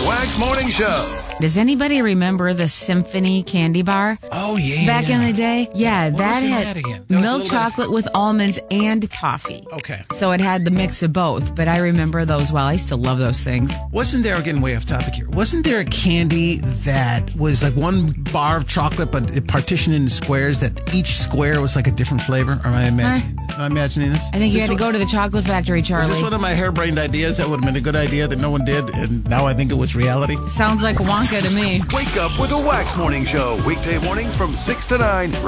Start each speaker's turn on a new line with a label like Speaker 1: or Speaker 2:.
Speaker 1: Wax Morning Show.
Speaker 2: Does anybody remember the Symphony candy bar?
Speaker 3: Oh, yeah.
Speaker 2: Back in the day? Yeah,
Speaker 3: What
Speaker 2: that
Speaker 3: was in
Speaker 2: had
Speaker 3: that again? That was a
Speaker 2: milk
Speaker 3: little
Speaker 2: chocolate with almonds and toffee.
Speaker 3: Okay.
Speaker 2: So it had the mix of both, but I remember those well. I used to love those things.
Speaker 3: Wasn't there, getting way off topic here, wasn't there a candy that was like one bar of chocolate, but it partitioned into squares that each square was like a different flavor? Or am I imagining this?
Speaker 2: I think you had to go to the chocolate factory,
Speaker 3: Was
Speaker 2: Charlie.
Speaker 3: this one of my harebrained ideas that would have been a good idea that no one did, and now I think it was reality?
Speaker 2: Sounds like Wonka to me.
Speaker 1: Wake up with a Wax Morning Show. Weekday mornings from 6 to 9.